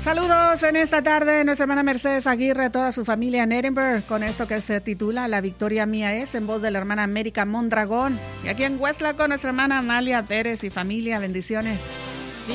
Saludos en esta tarde, nuestra hermana Mercedes Aguirre, toda su familia en Edinburgh, con esto que se titula La victoria mía es, en voz de la hermana América Mondragón. Y aquí en Westlaco, nuestra hermana Amalia Pérez y familia, bendiciones.